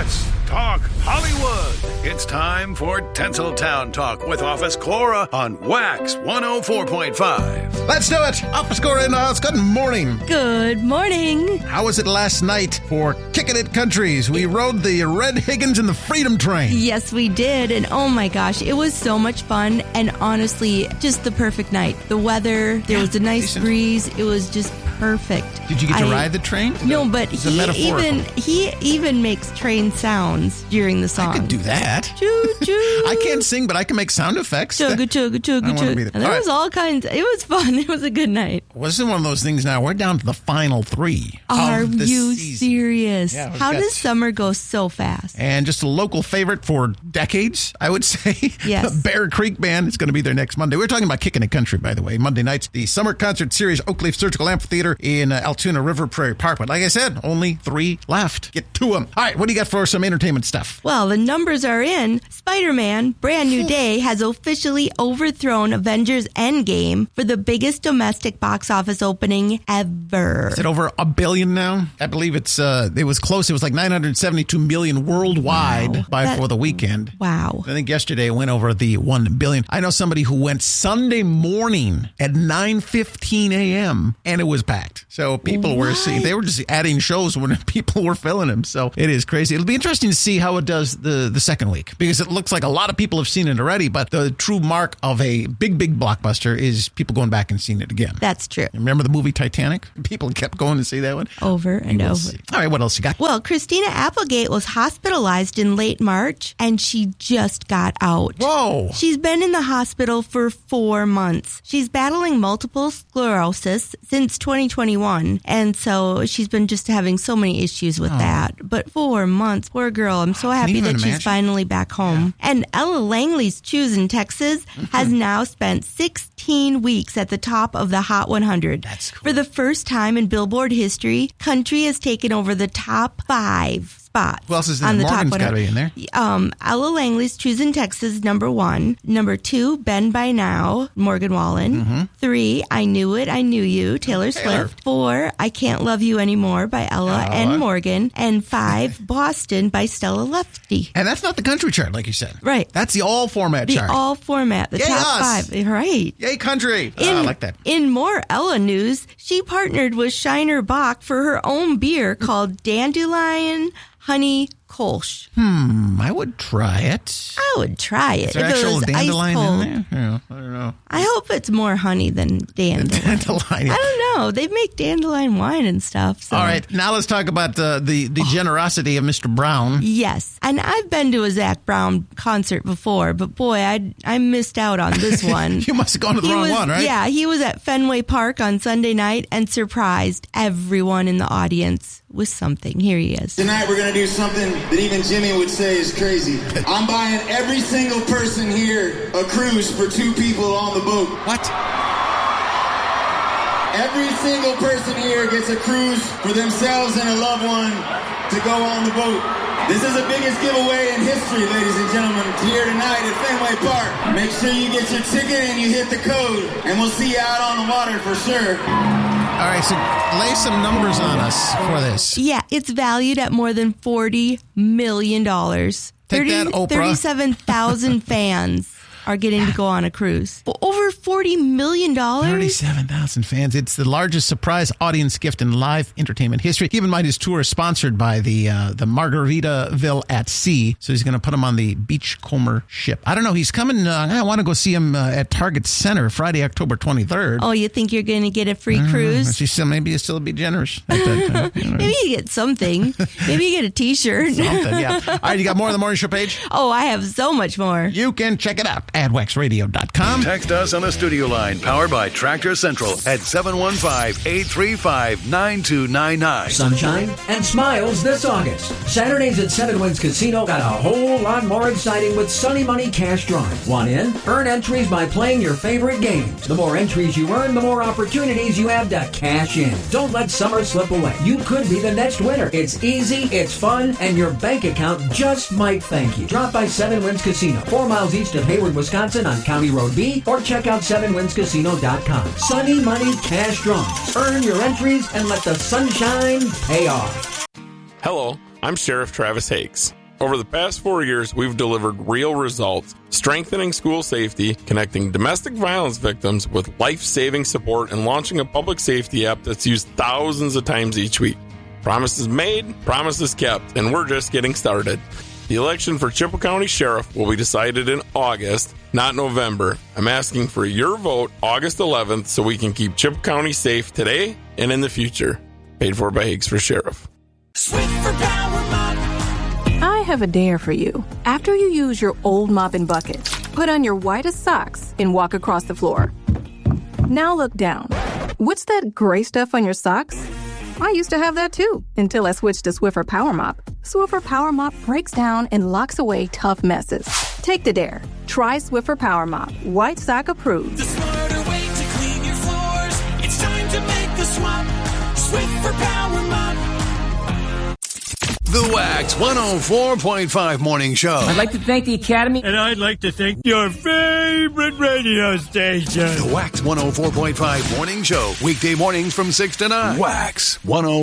Let's talk Hollywood. It's time for Tinseltown Talk with Office Cora on Wax 104.5. Let's do it. Office Cora in the house. Good morning. Good morning. How was it last night for Kicking It Countries? We rode the Red Higgins and the Freedom Train. Yes, we did. And oh my gosh, it was so much fun. And honestly, just the perfect night. The weather, there was a nice breeze. It was just perfect. Did you get to ride the train? No, but he even makes train sounds during the song. I could do that. Choo choo. I can't sing, but I can make sound effects. Chugga chugga chugga chugga. And there was all kinds. It was fun. It was a good night. Wasn't one of those things now. We're down to the final three. Are you serious? Yeah, how does summer go so fast? And just a local favorite for decades, I would say. Yes. The Bear Creek Band is going to be there next Monday. We're talking about Kicking It Country, by the way. Monday nights, the Summer Concert Series Oakleaf Surgical Amphitheater in Altoona River Prairie Park. But like I said, only 3 left. Get to them. All right, what do you got for some entertainment stuff? Well, the numbers are in. Spider-Man Brand New Day has officially overthrown Avengers Endgame for the biggest domestic box office opening ever. Is it over $1 billion now? I believe it was close. It was like 972 million worldwide for the weekend. Wow. I think yesterday it went over the 1 billion. I know somebody who went Sunday morning at 9:15 a.m. and it was packed. So people were they were just adding shows when people were filling them. So it is crazy. It'll be interesting to see how it does the second week, because it looks like a lot of people have seen it already, but the true mark of a big blockbuster is people going back and seeing it again. That's true. Remember the movie Titanic? People kept going to see that one. Over and over. See. All right, what else you got? Well, Christina Applegate was hospitalized in late March, and she just got out. Whoa. She's been in the hospital for 4 months. She's battling multiple sclerosis since 2021, and so she's been just having so many issues with that. But 4 months, poor girl. I'm so happy that she's finally back home. Yeah. And Ella Langley's Choosing Texas has now spent 16 weeks at the top of the Hot 100. That's cool. For the first time in Billboard history, country has taken over the top 5 spots. Who else is in there? Morgan's got to be in there. Ella Langley's Choosing Texas, number 1. Number 2, Bend by Now, Morgan Wallen. 3, I Knew It, I Knew You, Taylor Swift. 4, I Can't Love You Anymore by Ella and Morgan. And 5, Boston by Stella Lefty. And that's not the country chart, like you said. Right. That's the all format chart. The all format, the Yay top us. 5. Right. Yay country. I like that. In more Ella news, she partnered with Shiner Bock for her own beer called Dandelion Honey Kolsch. I would try it. I would try it. Is there actual dandelion in there? Yeah, I don't know. I hope it's more honey than dandelion. I don't know. They make dandelion wine and stuff. So. All right. Now let's talk about the generosity of Mr. Brown. Yes. And I've been to a Zac Brown concert before, but boy, I missed out on this one. You must have gone to the wrong one, right? Yeah. He was at Fenway Park on Sunday night and surprised everyone in the audience with something. Here he is. Tonight we're going to do something that even Jimmy would say is crazy. I'm buying every single person here a cruise for 2 people on the boat. What? Every single person here gets a cruise for themselves and a loved one to go on the boat. This is the biggest giveaway in history, ladies and gentlemen, here tonight at Fenway Park. Make sure you get your ticket and you hit the code, and we'll see you out on the water for sure. All right, so lay some numbers on us for this. Yeah, it's valued at more than $40 million. Take that, Oprah. 37,000 fans are getting to go on a cruise. Over $40 million? 37,000 fans. It's the largest surprise audience gift in live entertainment history. Keep in mind his tour is sponsored by the Margaritaville at Sea, so he's going to put him on the Beachcomber ship. I don't know. He's coming. I want to go see him at Target Center Friday, October 23rd. Oh, you think you're going to get a free cruise? Maybe he'll still be generous at that time. Maybe you get something. Maybe you get a T-shirt. Something, yeah. All right, you got more on the Morning Show page? Oh, I have so much more. You can check it out at waxradio.com. Text us on the studio line powered by Tractor Central at 715-835-9299. Sunshine and smiles this August. Saturdays at Seven Winds Casino got a whole lot more exciting with Sunny Money Cash Drawing. Want in? Earn entries by playing your favorite games. The more entries you earn, the more opportunities you have to cash in. Don't let summer slip away. You could be the next winner. It's easy, it's fun, and your bank account just might thank you. Drop by Seven Winds Casino, 4 miles east of Hayward, Wisconsin on County Road B, or check out sevenwindscasino.com. Sunny Money Cash Drawings. Earn your entries and let the sunshine pay off. Hello, I'm Sheriff Travis Hakes. Over the past 4 years, we've delivered real results, strengthening school safety, connecting domestic violence victims with life-saving support, and launching a public safety app that's used thousands of times each week. Promises made, promises kept, and we're just getting started. The election for Chippewa County Sheriff will be decided in August, not November. I'm asking for your vote August 11th so we can keep Chippewa County safe today and in the future. Paid for by Hakes for Sheriff. Swiffer Power Mop. I have a dare for you. After you use your old mop and bucket, put on your whitest socks and walk across the floor. Now look down. What's that gray stuff on your socks? I used to have that too, until I switched to Swiffer Power Mop. Swiffer Power Mop breaks down and locks away tough messes. Take the dare. Try Swiffer Power Mop. White sock approved. The smarter way to clean your floors. It's time to make the swap. Swiffer Power Mop. The Wax 104.5 Morning Show. I'd like to thank the Academy. And I'd like to thank your favorite radio station. The Wax 104.5 Morning Show. Weekday mornings from 6 to 9. Wax 104.